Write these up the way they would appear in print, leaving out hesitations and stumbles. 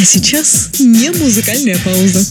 А сейчас не музыкальная пауза.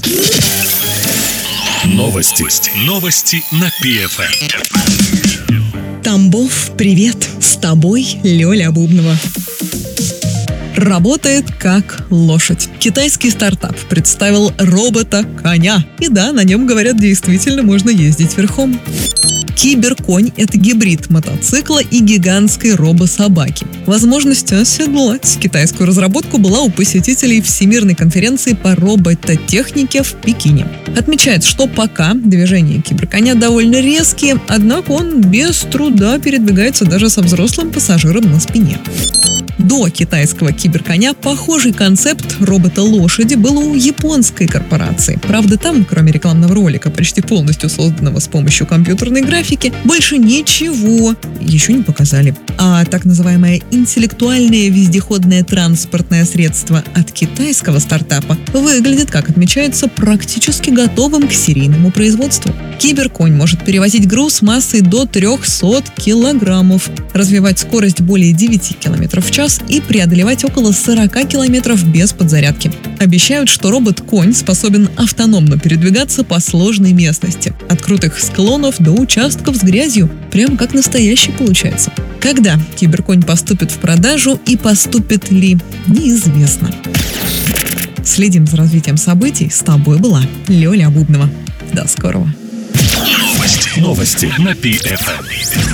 Новости на ПФМ. Тамбов, привет! С тобой Лёля Бубнова. Работает как лошадь. Китайский стартап представил робота-коня. И да, на нем, говорят, действительно можно ездить верхом. Киберконь – это гибрид мотоцикла и гигантской робособаки. Возможность оседлать китайскую разработку была у посетителей Всемирной конференции по робототехнике в Пекине. Отмечается, что пока движения киберконя довольно резкие, однако он без труда передвигается даже со взрослым пассажиром на спине. До китайского киберконя похожий концепт робота-лошади был у японской корпорации. Правда, там, кроме рекламного ролика, почти полностью созданного с помощью компьютерной графики, больше ничего еще не показали. А так называемое интеллектуальное вездеходное транспортное средство от китайского стартапа выглядит, как отмечается, практически готовым к серийному производству. Киберконь может перевозить груз массой до 300 килограммов, развивать скорость более 9 км в час и преодолевать около 40 километров без подзарядки. Обещают, что робот-конь способен автономно передвигаться по сложной местности, от крутых склонов до участков с грязью, прям как настоящий получается. Когда киберконь поступит в продажу и поступит ли, неизвестно. Следим за развитием событий. С тобой была Лёля Бубнова. До скорого. Новости на ПФМ.